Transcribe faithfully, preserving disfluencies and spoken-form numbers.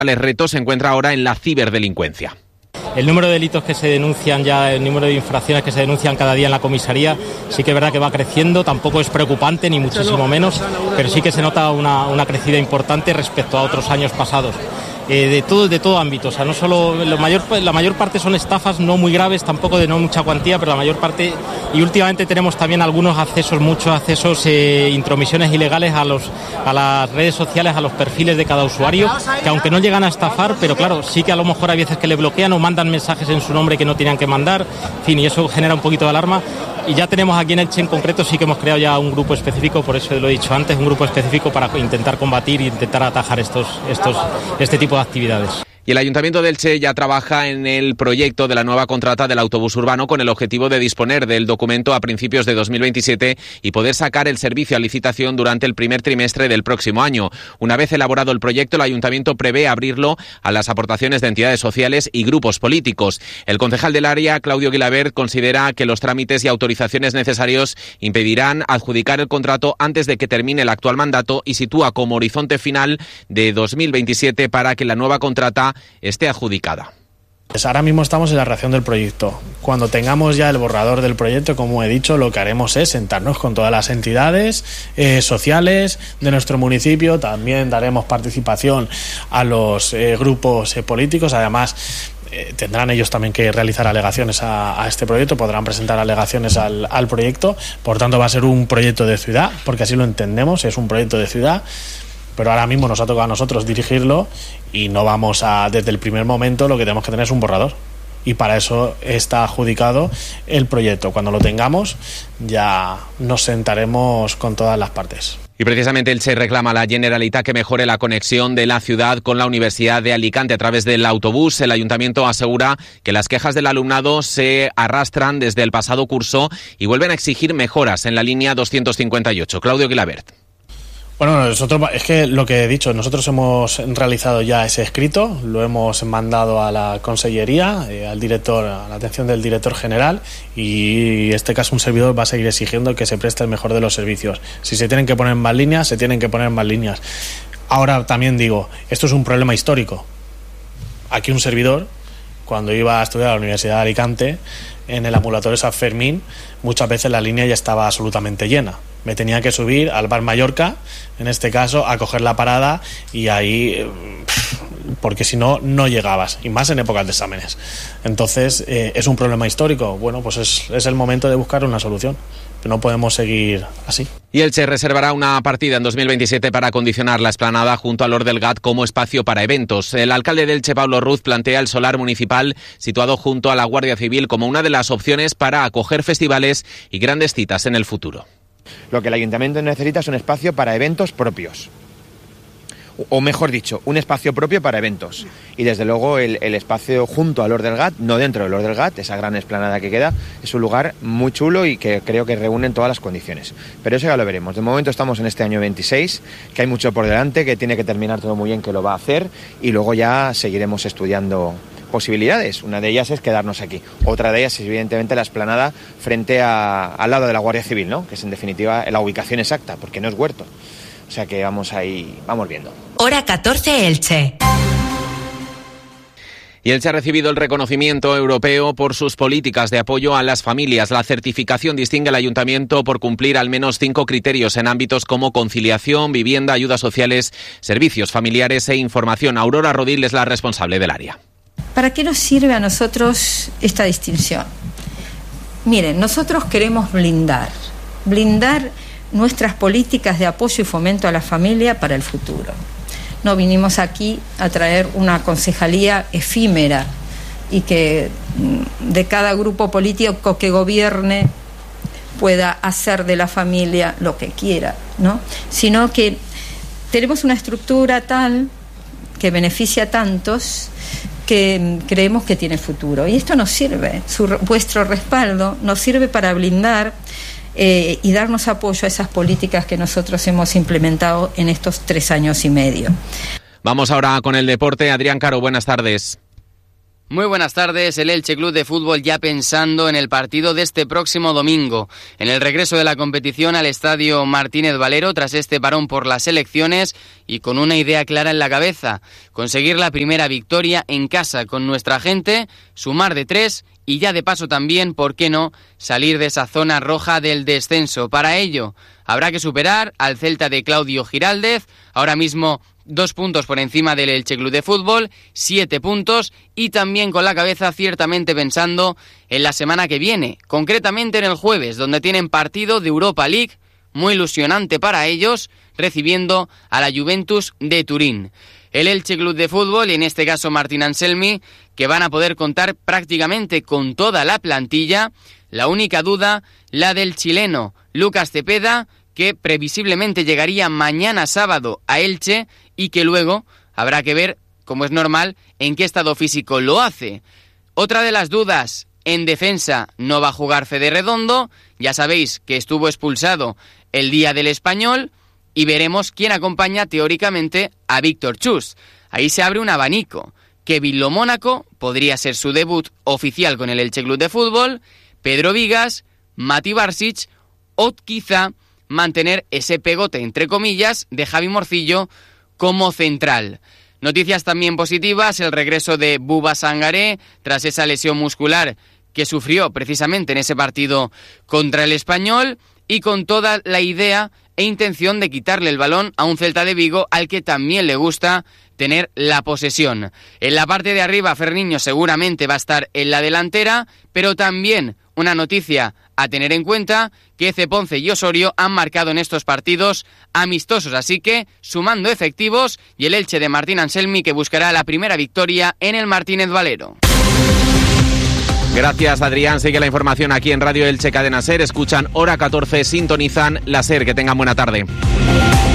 reto se encuentra ahora en la ciberdelincuencia. El número de delitos que se denuncian ya, el número de infracciones que se denuncian cada día en la comisaría, sí que es verdad que va creciendo, tampoco es preocupante ni muchísimo menos, pero sí que se nota una, una crecida importante respecto a otros años pasados. Eh, de todo de todo ámbito, o sea, no solo la mayor la mayor parte son estafas no muy graves, tampoco de no mucha cuantía, pero la mayor parte, y últimamente tenemos también algunos accesos, muchos accesos, eh, intromisiones ilegales a los a las redes sociales, a los perfiles de cada usuario, que aunque no llegan a estafar, pero claro, sí que a lo mejor hay veces que le bloquean o mandan mensajes en su nombre que no tenían que mandar, en fin, y eso genera un poquito de alarma. Y ya tenemos aquí en Elche en concreto, sí que hemos creado ya un grupo específico, por eso lo he dicho antes, un grupo específico para intentar combatir e intentar atajar estos, estos, este tipo de actividades. Y el Ayuntamiento de Elche ya trabaja en el proyecto de la nueva contrata del autobús urbano con el objetivo de disponer del documento a principios de dos mil veintisiete y poder sacar el servicio a licitación durante el primer trimestre del próximo año. Una vez elaborado el proyecto, el Ayuntamiento prevé abrirlo a las aportaciones de entidades sociales y grupos políticos. El concejal del área, Claudio Guilabert, considera que los trámites y autorizaciones necesarios impedirán adjudicar el contrato antes de que termine el actual mandato y sitúa como horizonte final de dos mil veintisiete para que la nueva contrata esté adjudicada. Pues ahora mismo estamos en la redacción del proyecto. Cuando tengamos ya el borrador del proyecto, como he dicho, lo que haremos es sentarnos con todas las entidades eh, sociales de nuestro municipio. También daremos participación a los eh, grupos eh, políticos. Además, eh, tendrán ellos también que realizar alegaciones a, a este proyecto, podrán presentar alegaciones al, al proyecto. Por tanto, va a ser un proyecto de ciudad, porque así lo entendemos, es un proyecto de ciudad. Pero ahora mismo nos ha tocado a nosotros dirigirlo y no vamos a, desde el primer momento lo que tenemos que tener es un borrador. Y para eso está adjudicado el proyecto. Cuando lo tengamos ya nos sentaremos con todas las partes. Y precisamente Elche reclama a la Generalitat que mejore la conexión de la ciudad con la Universidad de Alicante a través del autobús. El Ayuntamiento asegura que las quejas del alumnado se arrastran desde el pasado curso y vuelven a exigir mejoras en la línea doscientos cincuenta y ocho. Claudio Guilabert. Bueno, nosotros, es que lo que he dicho, nosotros hemos realizado ya ese escrito, lo hemos mandado a la consellería, eh, al director, a la atención del director general, y en este caso un servidor va a seguir exigiendo que se preste el mejor de los servicios. Si se tienen que poner más líneas, se tienen que poner más líneas. Ahora también digo, esto es un problema histórico. Aquí un servidor, cuando iba a estudiar a la Universidad de Alicante, en el ambulatorio San Fermín, muchas veces la línea ya estaba absolutamente llena. Me tenía que subir al Bar Mallorca, en este caso, a coger la parada y ahí, porque si no, no llegabas, y más en épocas de exámenes. Entonces, eh, ¿es un problema histórico? Bueno, pues es, es el momento de buscar una solución. No podemos seguir así. Y Elche reservará una partida en dos mil veintisiete para acondicionar la explanada junto al Hort del Gat como espacio para eventos. El alcalde de Elche, Pablo Ruz, plantea el solar municipal situado junto a la Guardia Civil como una de las opciones para acoger festivales y grandes citas en el futuro. Lo que el ayuntamiento necesita es un espacio para eventos propios. O mejor dicho, un espacio propio para eventos. Y desde luego el, el espacio junto al Hort del Gat, no dentro del Hort del Gat, esa gran explanada que queda, es un lugar muy chulo y que creo que reúne todas las condiciones. Pero eso ya lo veremos. De momento estamos en este año veintiséis, que hay mucho por delante, que tiene que terminar todo muy bien, que lo va a hacer, y luego ya seguiremos estudiando posibilidades. Una de ellas es quedarnos aquí. Otra de ellas es evidentemente la explanada frente a, al lado de la Guardia Civil, ¿no? Que es en definitiva la ubicación exacta, porque no es huerto. O sea que vamos ahí, vamos viendo. Hora catorce Elche. Y Elche ha recibido el reconocimiento europeo por sus políticas de apoyo a las familias. La certificación distingue al ayuntamiento por cumplir al menos cinco criterios en ámbitos como conciliación, vivienda, ayudas sociales, servicios familiares e información. Aurora Rodil es la responsable del área. ¿Para qué nos sirve a nosotros esta distinción? Miren, nosotros queremos blindar, blindar nuestras políticas de apoyo y fomento a la familia para el futuro. No vinimos aquí a traer una concejalía efímera y que de cada grupo político que gobierne pueda hacer de la familia lo que quiera, ¿no? Sino que tenemos una estructura tal que beneficia a tantos que creemos que tiene futuro. Y esto nos sirve, su, vuestro respaldo nos sirve para blindar eh, y darnos apoyo a esas políticas que nosotros hemos implementado en estos tres años y medio. Vamos ahora con el deporte. Adrián Caro, buenas tardes. Muy buenas tardes. El Elche Club de Fútbol ya pensando en el partido de este próximo domingo, en el regreso de la competición al Estadio Martínez Valero tras este parón por las elecciones y con una idea clara en la cabeza: conseguir la primera victoria en casa con nuestra gente, sumar de tres y ya de paso también, ¿por qué no?, salir de esa zona roja del descenso. Para ello habrá que superar al Celta de Claudio Giraldez, ahora mismo dos puntos por encima del Elche Club de Fútbol, siete puntos, y también con la cabeza ciertamente pensando en la semana que viene, concretamente en el jueves, donde tienen partido de Europa League, muy ilusionante para ellos, recibiendo a la Juventus de Turín. El Elche Club de Fútbol, y en este caso Martín Anselmi, que van a poder contar prácticamente con toda la plantilla. La única duda, la del chileno Lucas Cepeda, que previsiblemente llegaría mañana sábado a Elche y que luego habrá que ver, como es normal, en qué estado físico lo hace. Otra de las dudas, en defensa no va a jugar Fede Redondo, ya sabéis que estuvo expulsado el día del Español, y veremos quién acompaña teóricamente a Víctor Chus. Ahí se abre un abanico. Kevin Lo Mónaco podría ser su debut oficial con el Elche Club de Fútbol, Pedro Vigas, Mati Barsic o quizá mantener ese pegote, entre comillas, de Javi Morcillo como central. Noticias también positivas, el regreso de Bouba Sangaré tras esa lesión muscular que sufrió precisamente en ese partido contra el Español, y con toda la idea e intención de quitarle el balón a un Celta de Vigo al que también le gusta tener la posesión. En la parte de arriba, Ferniño seguramente va a estar en la delantera, pero también una noticia a tener en cuenta, que Ceponce y Osorio han marcado en estos partidos amistosos, así que sumando efectivos, y el Elche de Martín Anselmi, que buscará la primera victoria en el Martínez Valero. Gracias, Adrián. Sigue la información aquí en Radio Elche Cadena SER. Escuchan Hora catorce, sintonizan la SER. Que tengan buena tarde.